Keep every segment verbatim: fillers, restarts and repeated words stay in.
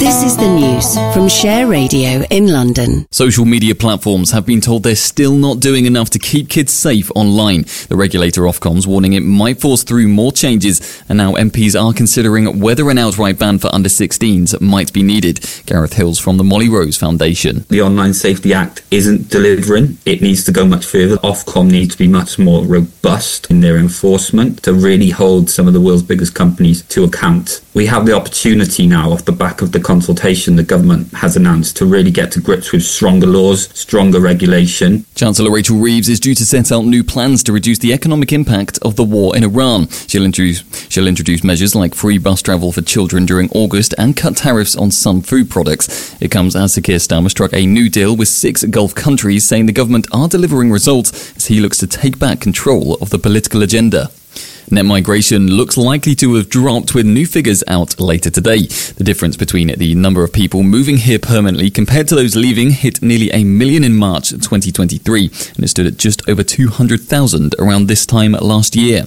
This is the news from Share Radio in London. Social media platforms have been told they're still not doing enough to keep kids safe online. The regulator Ofcom's warning it might force through more changes, and now M Ps are considering whether an outright ban for under sixteens might be needed. Gareth Hills from the Molly Rose Foundation. The Online Safety Act isn't delivering. It needs to go much further. Ofcom needs to be much more robust in their enforcement to really hold some of the world's biggest companies to account. We have the opportunity now, off the back of the consultation the government has announced, to really get to grips with stronger laws, stronger regulation. Chancellor Rachel Reeves is due to set out new plans to reduce the economic impact of the war in Iran. She'll introduce, she'll introduce measures like free bus travel for children during August and cut tariffs on some food products. It comes as Sir Keir Starmer struck a new deal with six Gulf countries, saying the government are delivering results as he looks to take back control of the political agenda. Net migration looks likely to have dropped, with new figures out later today. The difference between the number of people moving here permanently compared to those leaving hit nearly a million in March twenty twenty-three, and it stood at just over two hundred thousand around this time last year.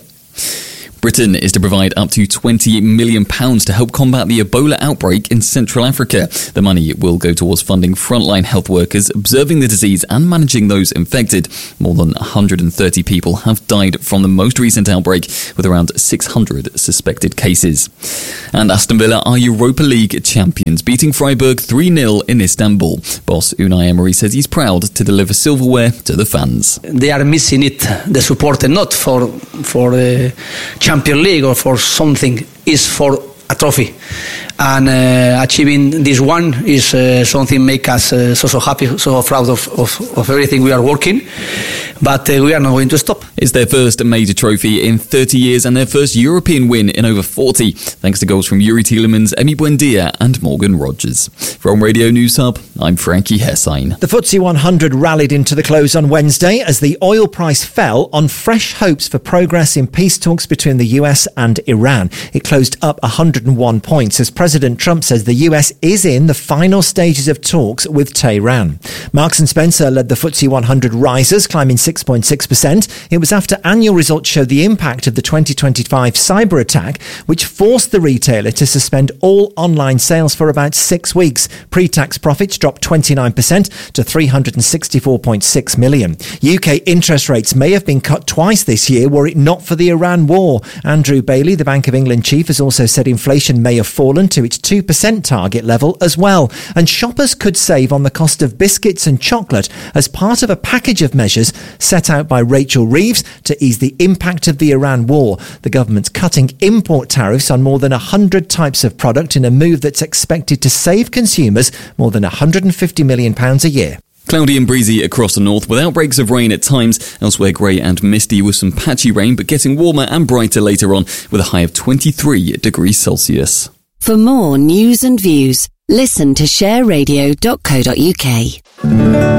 Britain is to provide up to twenty million pounds to help combat the Ebola outbreak in Central Africa. The money will go towards funding frontline health workers observing the disease and managing those infected. More than one hundred thirty people have died from the most recent outbreak, with around six hundred suspected cases. And Aston Villa are Europa League champions, beating Freiburg three nil in Istanbul. Boss Unai Emery says he's proud to deliver silverware to the fans. They are missing it, the support, and not for for the Champions League or for something, is for a trophy, and uh, achieving this one is uh, something make us uh, so so happy, so proud of, of, of everything we are working, but uh, we are not going to stop. It's their first major trophy in thirty years and their first European win in over forty, thanks to goals from Yuri Tielemans, Emi Buendia and Morgan Rogers. From Radio News Hub, I'm Frankie Hessine. The F T S E one hundred rallied into the close on Wednesday as the oil price fell on fresh hopes for progress in peace talks between the U S and Iran. It closed up one hundred one points as President Trump says the U S is in the final stages of talks with Tehran. Marks and Spencer led the F T S E one hundred risers, climbing six point six percent. It was after annual results showed the impact of the twenty twenty-five cyber attack, which forced the retailer to suspend all online sales for about six weeks. Pre-tax profits dropped twenty-nine percent to three hundred sixty-four point six million. U K interest rates may have been cut twice this year were it not for the Iran war. Andrew Bailey, the Bank of England chief, has also said inflation may have fallen to its two percent target level as well. And shoppers could save on the cost of biscuits and chocolate as part of a package of measures set out by Rachel Reeves to ease the impact of the Iran war. The government's cutting import tariffs on more than one hundred types of product in a move that's expected to save consumers more than one hundred fifty million pounds a year. Cloudy and breezy across the north with outbreaks of rain at times. Elsewhere grey and misty with some patchy rain, but getting warmer and brighter later on with a high of twenty-three degrees Celsius. For more news and views, listen to share radio dot co dot uk.